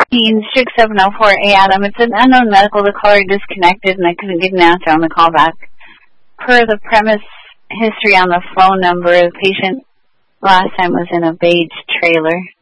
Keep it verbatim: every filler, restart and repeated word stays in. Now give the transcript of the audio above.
six seven oh four A, Adam. It's an unknown medical. The caller disconnected, and I couldn't get an answer on the callback. Per the premise history on the phone number, the patient last time was in a beige trailer.